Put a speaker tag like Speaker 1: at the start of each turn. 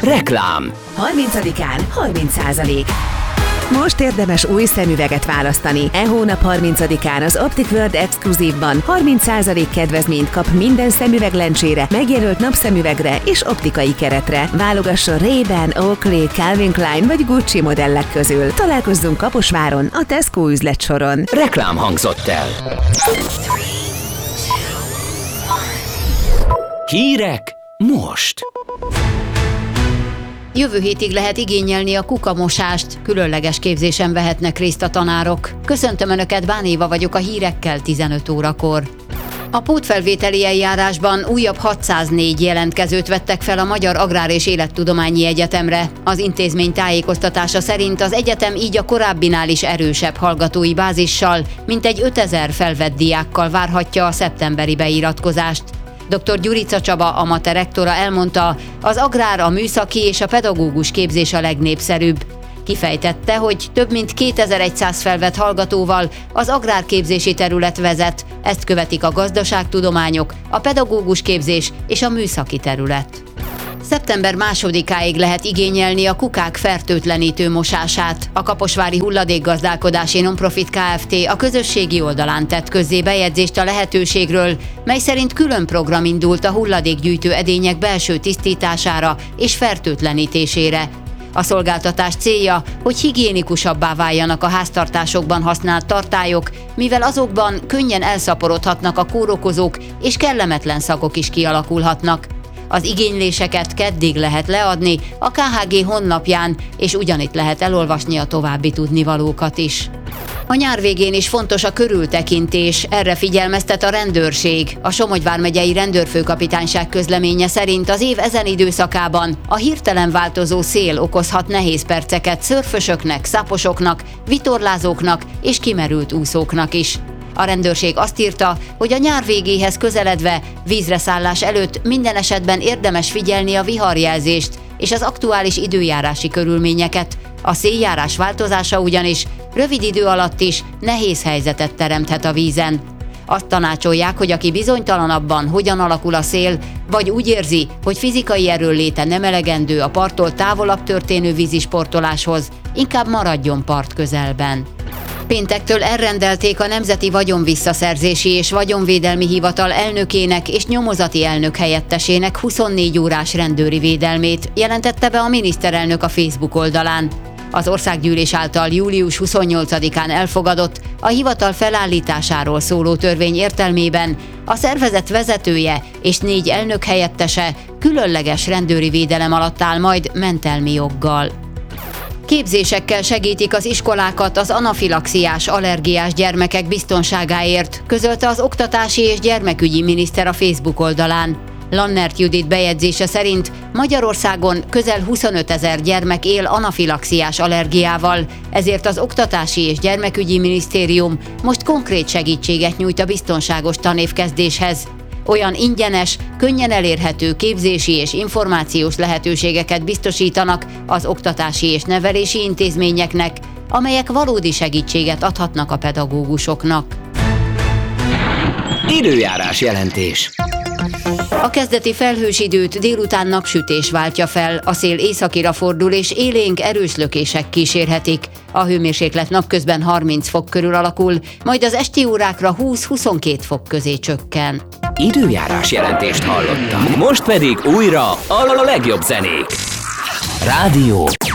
Speaker 1: Reklám.
Speaker 2: 30-án 30%. Most érdemes új szemüveget választani. E hónap 30-án az Optic World Exclusive-ban 30% kedvezményt kap minden szemüveglencsére, megjelölt napszemüvegre és optikai keretre. Válogasson Ray-Ban, Oakley, Calvin Klein vagy Gucci modellek közül. Találkozzunk Kaposváron, a Tesco üzletsoron.
Speaker 1: Reklám hangzott el. Hírek most.
Speaker 3: Jövő hétig lehet igényelni a kukamosást, különleges képzésen vehetnek részt a tanárok. Köszöntöm Önöket, Bán Éva vagyok, a hírekkel 15 órakor. A pótfelvételi eljárásban újabb 604 jelentkezőt vettek fel a Magyar Agrár- és Élettudományi Egyetemre. Az intézmény tájékoztatása szerint az egyetem így a korábbinál is erősebb hallgatói bázissal, mintegy 5000 felvett diákkal várhatja a szeptemberi beiratkozást. Dr. Gyurica Csaba, a MATE rektora elmondta, az agrár, a műszaki és a pedagógus képzés a legnépszerűbb. Kifejtette, hogy több mint 2100 felvett hallgatóval az agrárképzési terület vezet, ezt követik a gazdaságtudományok, a pedagógus képzés és a műszaki terület. Szeptember 2-áig lehet igényelni a kukák fertőtlenítő mosását. A Kaposvári Hulladékgazdálkodási Nonprofit Kft. A közösségi oldalán tett közzé bejegyzést a lehetőségről, mely szerint külön program indult a hulladékgyűjtő edények belső tisztítására és fertőtlenítésére. A szolgáltatás célja, hogy higiénikusabbá váljanak a háztartásokban használt tartályok, mivel azokban könnyen elszaporodhatnak a kórokozók és kellemetlen szagok is kialakulhatnak. Az igényléseket keddig lehet leadni a KHG honlapján, és ugyanitt lehet elolvasni a további tudnivalókat is. A nyár végén is fontos a körültekintés, erre figyelmeztet a rendőrség. A Somogy vármegyei rendőrfőkapitányság közleménye szerint az év ezen időszakában a hirtelen változó szél okozhat nehéz perceket szörfösöknek, szaposoknak, vitorlázóknak és kimerült úszóknak is. A rendőrség azt írta, hogy a nyár végéhez közeledve, vízreszállás előtt minden esetben érdemes figyelni a viharjelzést és az aktuális időjárási körülményeket. A széljárás változása ugyanis rövid idő alatt is nehéz helyzetet teremthet a vízen. Azt tanácsolják, hogy aki bizonytalan abban, hogyan alakul a szél, vagy úgy érzi, hogy fizikai erőnléte nem elegendő a parttól távolabb történő vízisportoláshoz, inkább maradjon part közelben. Péntektől elrendelték a Nemzeti Vagyonvisszaszerzési és Vagyonvédelmi Hivatal elnökének és nyomozati elnök helyettesének 24 órás rendőri védelmét, jelentette be a miniszterelnök a Facebook oldalán. Az országgyűlés által július 28-án elfogadott, a hivatal felállításáról szóló törvény értelmében a szervezet vezetője és 4 elnök helyettese különleges rendőri védelem alatt áll majd mentelmi joggal. Képzésekkel segítik az iskolákat az anafilaxiás, allergiás gyermekek biztonságáért, közölte az Oktatási és Gyermekügyi miniszter a Facebook oldalán. Lannert Judit bejegyzése szerint Magyarországon közel 25 000 gyermek él anafilaxiás allergiával, ezért az Oktatási és Gyermekügyi Minisztérium most konkrét segítséget nyújt a biztonságos tanévkezdéshez. Olyan ingyenes, könnyen elérhető képzési és információs lehetőségeket biztosítanak az oktatási és nevelési intézményeknek, amelyek valódi segítséget adhatnak a pedagógusoknak.
Speaker 1: Időjárás jelentés.
Speaker 3: A kezdeti felhős időt délután napsütés váltja fel, a szél északira fordul és élénk erős lökések kísérhetik. A hőmérséklet napközben 30 fok körül alakul, majd az esti órákra 20-22 fok közé csökken.
Speaker 1: Időjárás jelentést hallottak. Most pedig újra a legjobb zenék. Rádió